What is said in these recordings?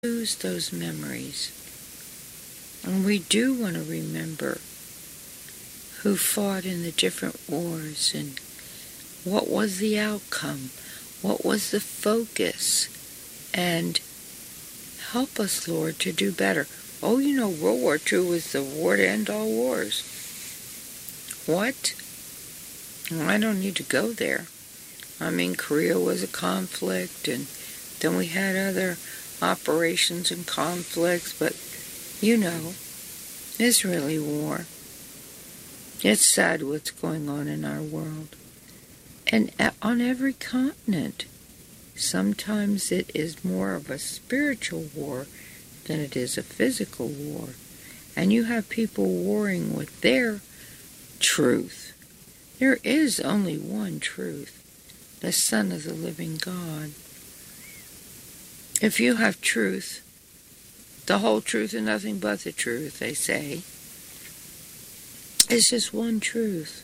lose those memories. And we do want to remember who fought in the different wars and what was the outcome, what was the focus, and help us, Lord, to do better. Oh, World War II was the war to end all wars. What? I don't need to go there. Korea was a conflict, and then we had other operations and conflicts, but it's really war. It's sad what's going on in our world. And on every continent, sometimes it is more of a spiritual war than it is a physical war. And you have people warring with their truth. There is only one truth, the Son of the living God. If you have truth, the whole truth and nothing but the truth, they say, it's just one truth.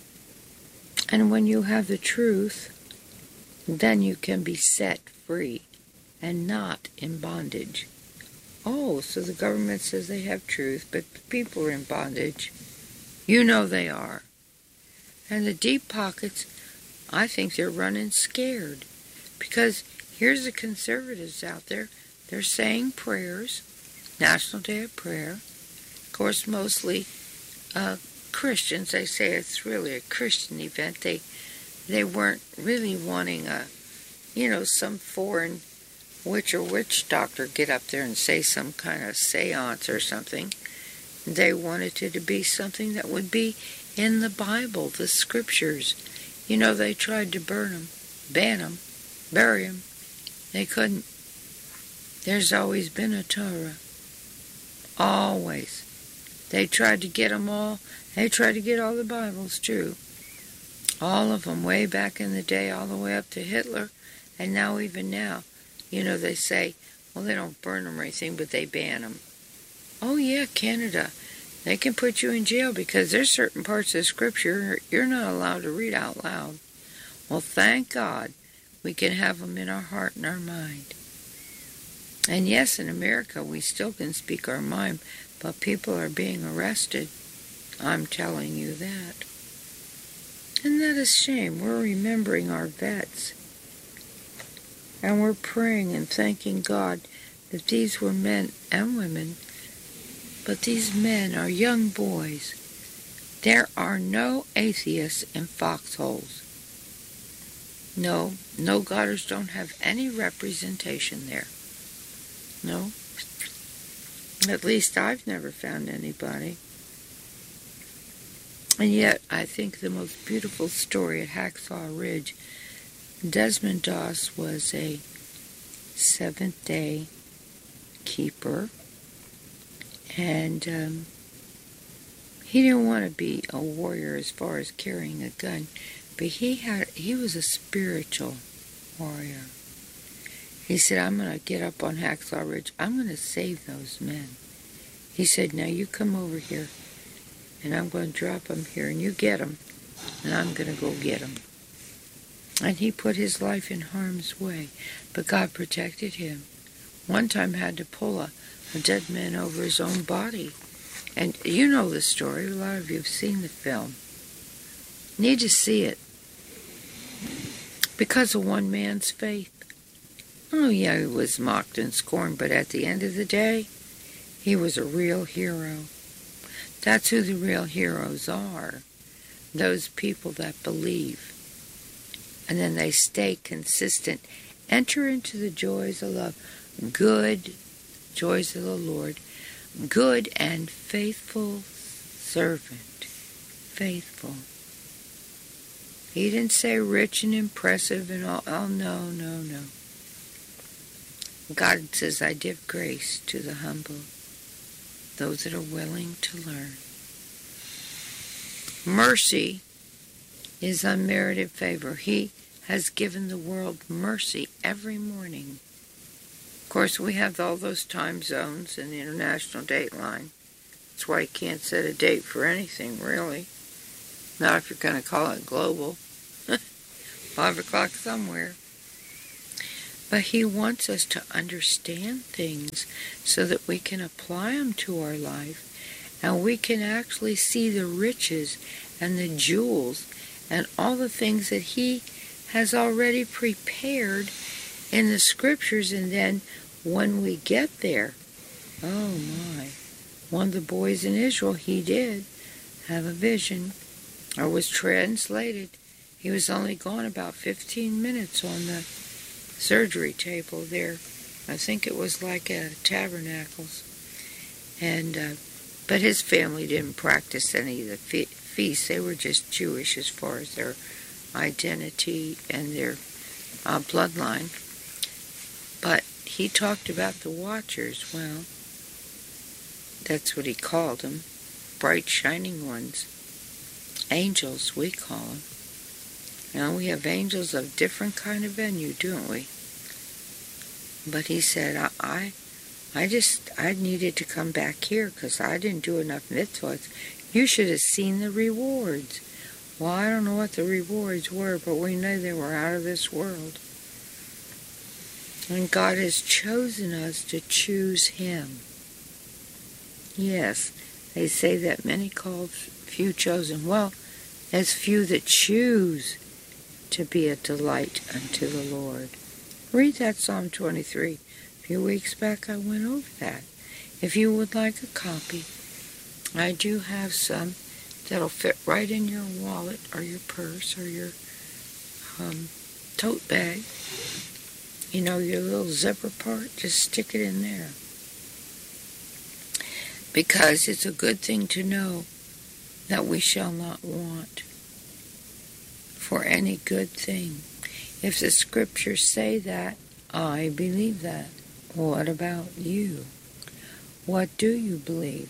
And when you have the truth, then you can be set free and not in bondage. Oh, so the government says they have truth, but people are in bondage. They are. And the deep pockets, I think they're running scared. Because here's the conservatives out there. They're saying prayers, National Day of Prayer. Of course, mostly Christians. They say it's really a Christian event. They weren't really wanting some foreign witch or witch doctor get up there and say some kind of seance or something. They wanted it to be something that would be in the Bible, the scriptures. They tried to burn them, ban them, bury them. They couldn't. There's always been a Torah. Always. They tried to get them all. They tried to get all the Bibles, too. All of them, way back in the day, all the way up to Hitler. And now, even now, they say, well, they don't burn them or anything, but they ban them. Oh, yeah, Canada. They can put you in jail because there's certain parts of Scripture you're not allowed to read out loud. Well, thank God we can have them in our heart and our mind. And yes, in America, we still can speak our mind, but people are being arrested. I'm telling you that. Isn't that a shame? We're remembering our vets. And we're praying and thanking God that these were men and women, but these men are young boys. There are no atheists in foxholes. No Godders don't have any representation there. No. At least I've never found anybody. And yet, I think the most beautiful story at Hacksaw Ridge, Desmond Doss was a Seventh-day keeper, and he didn't want to be a warrior as far as carrying a gun, but he was a spiritual warrior. He said, I'm going to get up on Hacksaw Ridge. I'm going to save those men. He said, now you come over here, and I'm going to drop them here, and you get them, and I'm going to go get them. And he put his life in harm's way, but God protected him. One time had to pull a dead man over his own body. And you know the story. A lot of you have seen the film. Need to see it. Because of one man's faith. Oh, yeah, he was mocked and scorned, but at the end of the day, he was a real hero. That's who the real heroes are. Those people that believe. And then they stay consistent. Enter into the joys of love. Good joys of the Lord. Good and faithful servant. Faithful. He didn't say rich and impressive and all. Oh, no. God says, I give grace to the humble, those that are willing to learn. Mercy is unmerited favor. He has given the world mercy every morning. Of course, we have all those time zones and the international date line. That's why you can't set a date for anything, really. Not if you're going to call it global. 5 o'clock somewhere. But He wants us to understand things so that we can apply them to our life, and we can actually see the riches and the jewels and all the things that He has already prepared in the Scriptures. And then when we get there, oh my, one of the boys in Israel, he did have a vision, or was translated. He was only gone about 15 minutes on the surgery table there. I think it was like at Tabernacles. And but his family didn't practice any of the feasts. They were just Jewish as far as their identity and their bloodline. But he talked about the watchers. Well, that's what he called them. Bright shining ones. Angels, we call them. Now, we have angels of different kind of venue, don't we? But he said, I needed to come back here because I didn't do enough mitzvahs. You should have seen the rewards. Well, I don't know what the rewards were, but we know they were out of this world. And God has chosen us to choose Him. Yes, they say that many called, few chosen. Well, there's few that choose to be a delight unto the Lord. Read that Psalm 23. A few weeks back I went over that. If you would like a copy, I do have some that'll fit right in your wallet or your purse or your tote bag. You know, your little zipper part, just stick it in there. Because it's a good thing to know that we shall not want for any good thing. If the Scriptures say that, I believe that. What about you? What do you believe?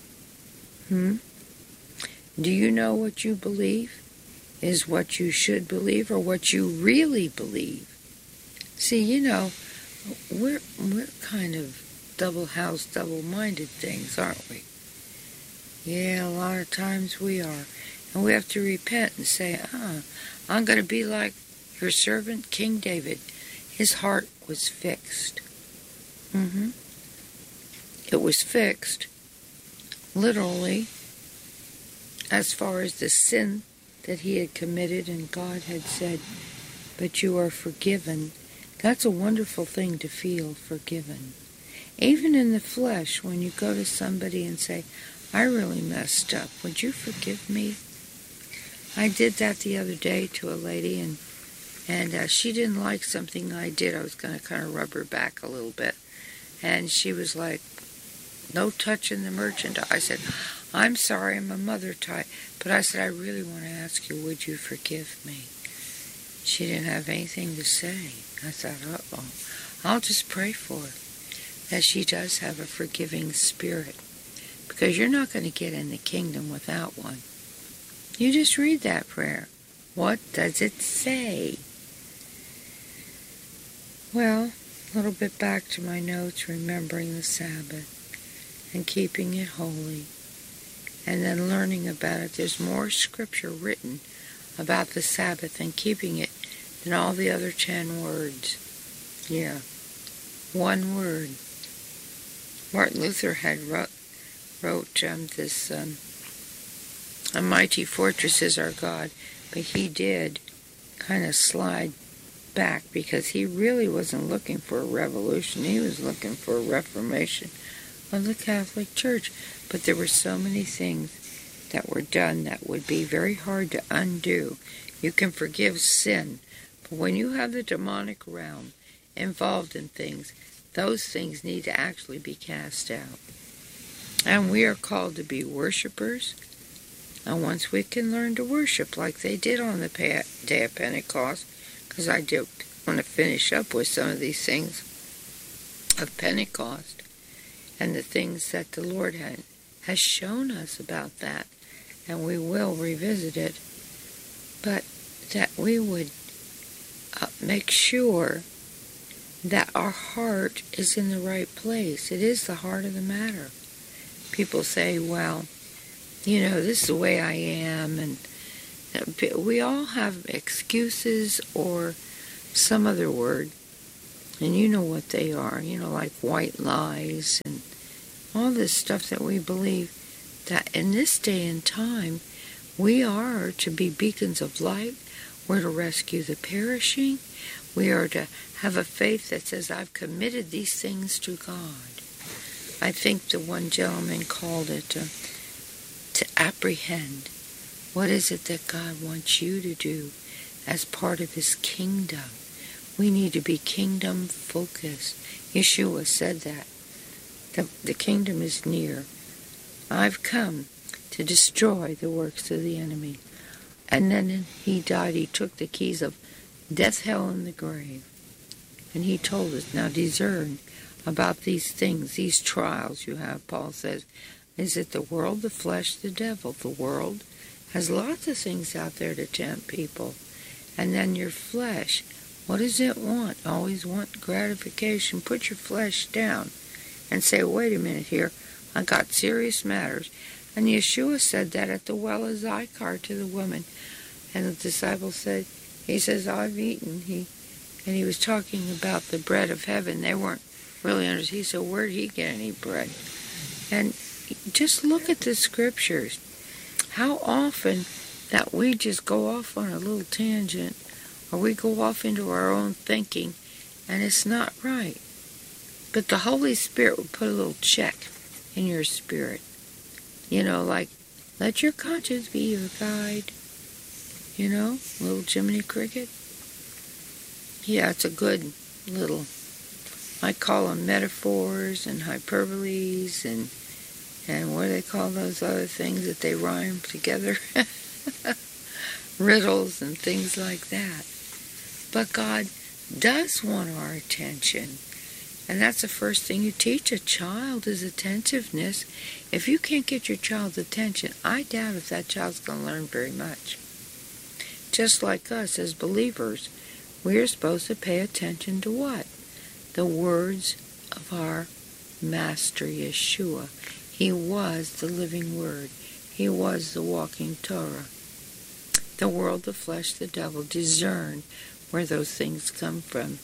Do you know what you believe is what you should believe, or what you really believe? See, you know, we're kind of double-housed, double-minded things, aren't we? Yeah, a lot of times we are. And we have to repent and say, I'm going to be like your servant, King David. His heart was fixed. It was fixed, literally, as far as the sin that he had committed, and God had said, but you are forgiven. That's a wonderful thing to feel forgiven. Even in the flesh, when you go to somebody and say, I really messed up, would you forgive me? I did that the other day to a lady, and she didn't like something I did. I was going to kind of rub her back a little bit. And she was like, no touching the merchandise. I said, I'm sorry, I'm a mother type. But I said, I really want to ask you, would you forgive me? She didn't have anything to say. I thought, I'll just pray for her, that she does have a forgiving spirit. Because you're not going to get in the kingdom without one. You just read that prayer. What does it say? Well, a little bit back to my notes, remembering the Sabbath and keeping it holy, and then learning about it. There's more scripture written about the Sabbath and keeping it than all the other 10 words. Yeah, one word. Martin Luther had wrote this, A Mighty Fortress is Our God, but he did kind of slide back because he really wasn't looking for a revolution. He was looking for a reformation of the Catholic Church. But there were so many things that were done that would be very hard to undo. You can forgive sin, but when you have the demonic realm involved in things, those things need to actually be cast out. And we are called to be worshipers. And once we can learn to worship like they did on the day of Pentecost, because I do want to finish up with some of these things of Pentecost and the things that the Lord has shown us about that, and we will revisit it, but that we would make sure that our heart is in the right place. It is the heart of the matter. People say, well, you know, this is the way I am, and we all have excuses or some other word. And you know what they are, like white lies and all this stuff that we believe, that in this day and time, we are to be beacons of light. We're to rescue the perishing. We are to have a faith that says, I've committed these things to God. I think the one gentleman called it to apprehend. What is it that God wants you to do as part of His kingdom? We need to be kingdom focused. Yeshua said that. The kingdom is near. I've come to destroy the works of the enemy. And then He died. He took the keys of death, hell, and the grave. And He told us, now discern about these things, these trials you have, Paul says. Is it the world, the flesh, the devil? The world has lots of things out there to tempt people. And then your flesh, what does it want? Always want gratification. Put your flesh down and say, wait a minute here, I got serious matters. And Yeshua said that at the well of Sychar to the woman. And the disciple said, he says, I've eaten. And he was talking about the bread of heaven. They weren't really understanding. He said, where did he get any bread? And just look at the scriptures. How often that we just go off on a little tangent, or we go off into our own thinking, and it's not right. But the Holy Spirit will put a little check in your spirit. Like, let your conscience be your guide. Little Jiminy Cricket. Yeah, it's a good little, I call them metaphors and hyperboles and what do they call those other things that they rhyme together? Riddles and things like that. But God does want our attention. And that's the first thing you teach a child is attentiveness. If you can't get your child's attention, I doubt if that child's going to learn very much. Just like us as believers, we're supposed to pay attention to what? The words of our Master Yeshua. He was the living Word. He was the walking Torah. The world, the flesh, the devil, discern where those things come from.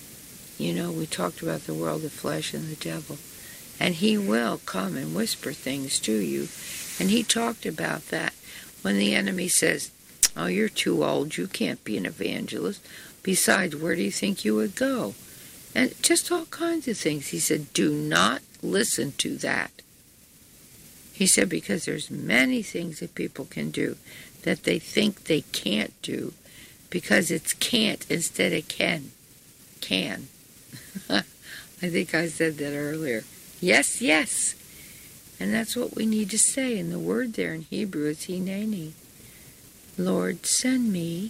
We talked about the world, the flesh, and the devil. And he will come and whisper things to you. And he talked about that when the enemy says, oh, you're too old, you can't be an evangelist. Besides, where do you think you would go? And just all kinds of things. He said, do not listen to that. He said, because there's many things that people can do that they think they can't do because it's can't instead of can. Can. I think I said that earlier. Yes, yes. And that's what we need to say. And the word there in Hebrew is hineni. Lord, send me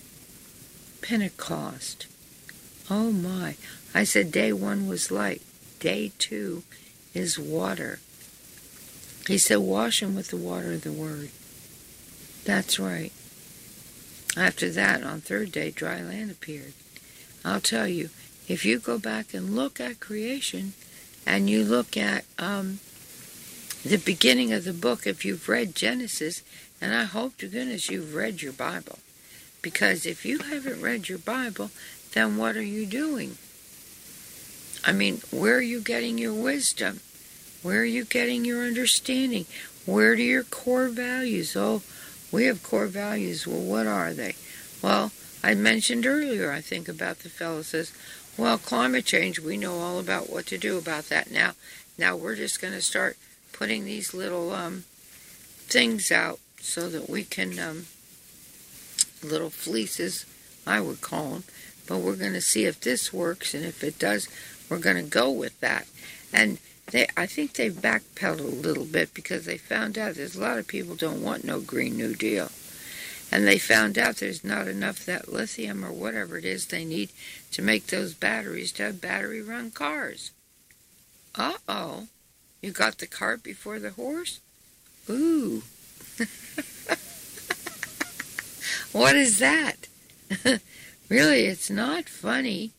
Pentecost. Oh my. I said day 1 was light. Day 2 is water. He said wash them with the water of the word. That's right. After that, on 3rd day, dry land appeared. I'll tell you, if you go back and look at creation, and you look at the beginning of the book, if you've read Genesis, and I hope to goodness you've read your Bible. Because if you haven't read your Bible, then what are you doing? I mean, where are you getting your wisdom? Where are you getting your understanding? Where do your core values? Oh, we have core values. Well, what are they? Well, I mentioned earlier, I think, about the fellow says, well, climate change, we know all about what to do about that now. Now we're just going to start putting these little things out so that we can, little fleeces, I would call them, but we're going to see if this works, and if it does, we're going to go with that. And I think they've backpedaled a little bit because they found out there's a lot of people don't want no Green New Deal. And they found out there's not enough that lithium or whatever it is they need to make those batteries to have battery-run cars. Uh-oh. You got the cart before the horse? Ooh. What is that? Really, it's not funny.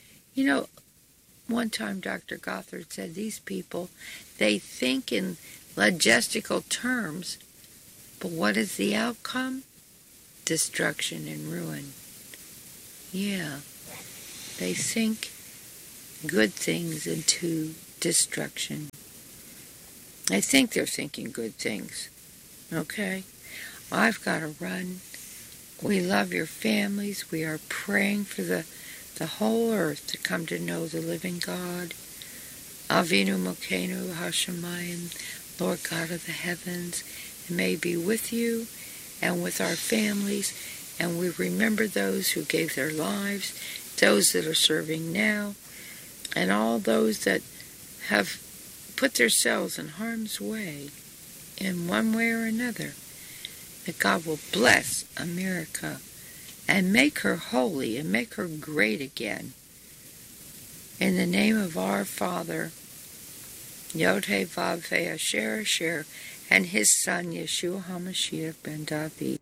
One time Dr. Gothard said these people, they think in logistical terms, but what is the outcome? Destruction and ruin. Yeah, they think good things into destruction. I think they're thinking good things. Okay? I've got to run. We love your families. We are praying for the whole earth to come to know the living God. Avinu Mokeinu Hashemayim, Lord God of the heavens, and may be with you and with our families. And we remember those who gave their lives, those that are serving now, and all those that have put themselves in harm's way in one way or another. That God will bless America and make her holy and make her great again. In the name of our Father, Yod-Heh Vav-Heh Asher Asher, and his Son, Yeshua HaMashiach ben David.